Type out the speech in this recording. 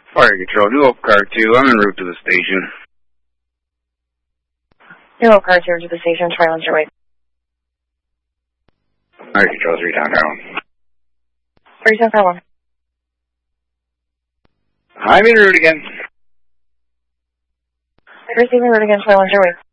Fire Control, New Hope Car 2. I'm en route to the station. New Hope Car 2 to the station. Try on your way. Fire Control 3 downtown. 3 downtown 1. I'm en route again. Receiving route again. Try on your way.